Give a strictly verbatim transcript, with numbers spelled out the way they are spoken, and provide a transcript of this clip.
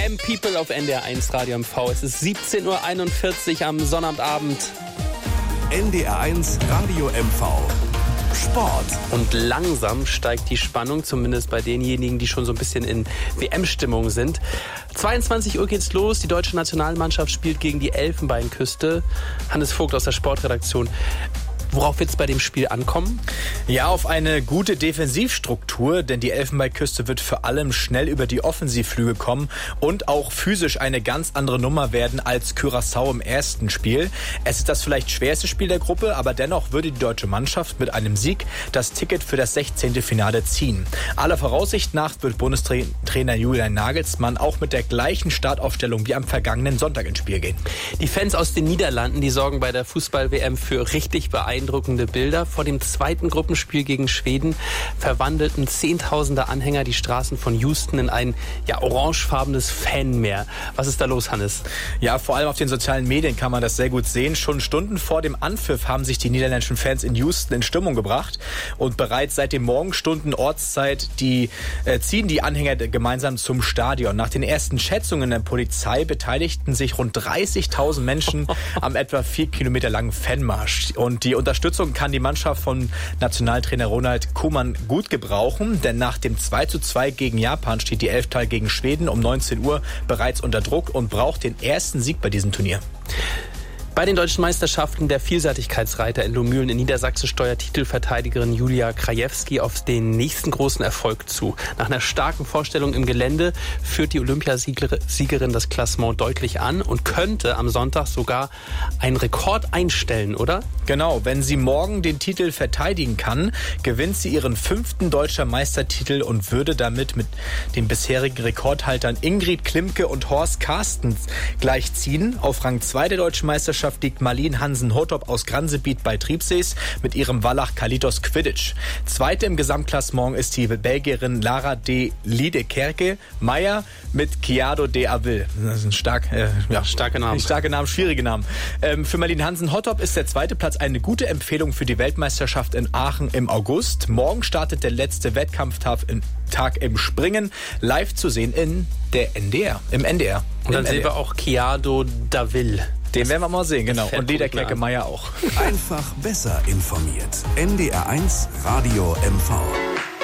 M-People auf N D R eins Radio M V. Es ist siebzehn Uhr einundvierzig am Sonnabendabend. N D R eins Radio M V. Sport. Und langsam steigt die Spannung, zumindest bei denjenigen, die schon so ein bisschen in W M-Stimmung sind. zweiundzwanzig Uhr geht's los. Die deutsche Nationalmannschaft spielt gegen die Elfenbeinküste. Hannes Vogt aus der Sportredaktion. Worauf wird es bei dem Spiel ankommen? Ja, auf eine gute Defensivstruktur, denn die Elfenbeinküste wird vor allem schnell über die Offensivflüge kommen und auch physisch eine ganz andere Nummer werden als Curaçao im ersten Spiel. Es ist das vielleicht schwerste Spiel der Gruppe, aber dennoch würde die deutsche Mannschaft mit einem Sieg das Ticket für das sechzehnte Finale ziehen. Aller Voraussicht nach wird Bundestrainer Julian Nagelsmann auch mit der gleichen Startaufstellung wie am vergangenen Sonntag ins Spiel gehen. Die Fans aus den Niederlanden, die sorgen bei der Fußball-W M für richtig beeindruckende Bilder. Vor dem zweiten Gruppenspiel gegen Schweden verwandelten Zehntausende Anhänger die Straßen von Houston in ein ja, orangefarbenes Fanmeer. Was ist da los, Hannes? Ja, vor allem auf den sozialen Medien kann man das sehr gut sehen. Schon Stunden vor dem Anpfiff haben sich die niederländischen Fans in Houston in Stimmung gebracht. Und bereits seit den Morgenstunden Ortszeit die, äh, ziehen die Anhänger gemeinsam zum Stadion. Nach den ersten Schätzungen der Polizei beteiligten sich rund dreißigtausend Menschen am etwa vier Kilometer langen Fanmarsch. Und die Unterstützung kann die Mannschaft von Nationaltrainer Ronald Koeman gut gebrauchen, denn nach dem zwei zu zwei gegen Japan steht die Elftal gegen Schweden um neunzehn Uhr bereits unter Druck und braucht den ersten Sieg bei diesem Turnier. Bei den deutschen Meisterschaften der Vielseitigkeitsreiter in Lohmühlen in Niedersachsen steuert Titelverteidigerin Julia Krajewski auf den nächsten großen Erfolg zu. Nach einer starken Vorstellung im Gelände führt die Olympiasiegerin das Klassement deutlich an und könnte am Sonntag sogar einen Rekord einstellen, oder? Genau, wenn sie morgen den Titel verteidigen kann, gewinnt sie ihren fünften deutscher Meistertitel und würde damit mit den bisherigen Rekordhaltern Ingrid Klimke und Horst Carstens gleichziehen. Auf Rang zwei der deutschen Meisterschaft liegt Marleen Hansen-Hottop aus Gransebiet bei Triebsees mit ihrem Wallach Kalitos Quidditch. Zweite im Gesamtklassement ist die Belgierin Lara de Liedekerke. Meyer mit Chiado de Avil. Das ist ein stark, äh, ja, starke Namen. Starke Namen, schwierige Namen. Ähm, für Marleen Hansen-Hottop ist der zweite Platz eine gute Empfehlung für die Weltmeisterschaft in Aachen im August. Morgen startet der letzte Wettkampftag im, Tag im Springen. Live zu sehen in der N D R, im N D R. Und dann N D R. sehen wir auch Chiado Davil. Den werden wir mal sehen, genau. Und Liederkerke Meier auch. Einfach besser informiert. N D R eins Radio M V.